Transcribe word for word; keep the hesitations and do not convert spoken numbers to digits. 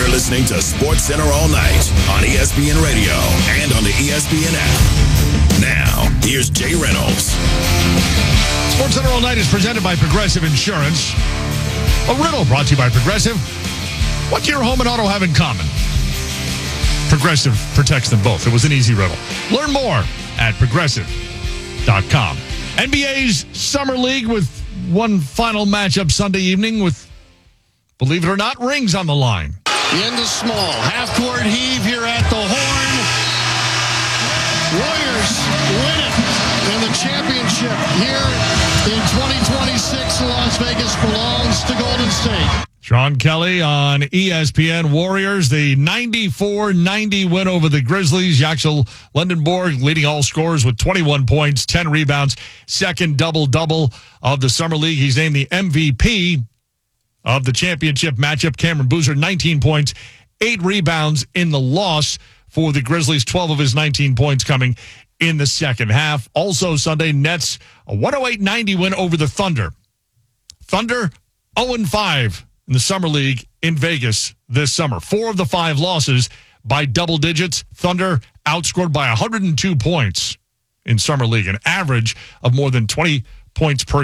You're listening to Sports Center all night on E S P N Radio and on the E S P N app. Now, here's Jay Reynolds. Sports Center all night is presented by Progressive Insurance. A riddle brought to you by Progressive. What do your home and auto have in common? Progressive protects them both. It was an easy riddle. Learn more at progressive dot com. N B A's Summer League with one final matchup Sunday evening with, believe it or not, rings on the line. The end is small. Half-court heave here at the Horn. Warriors win it. And the championship here in twenty twenty-six in Las Vegas belongs to Golden State. Sean Kelly on E S P N. Warriors, the ninety-four ninety win over the Grizzlies. Yaxel Lendenborg leading all scorers with twenty-one points, ten rebounds, second double-double of the Summer League. He's named the M V P of the championship matchup. Cameron Boozer, nineteen points, eight rebounds in the loss for the Grizzlies, twelve of his nineteen points coming in the second half. Also Sunday, Nets, a one oh eight ninety win over the Thunder. Thunder, oh and five in the Summer League in Vegas this summer. Four of the five losses by double digits. Thunder outscored by one hundred two points in Summer League, an average of more than twenty points per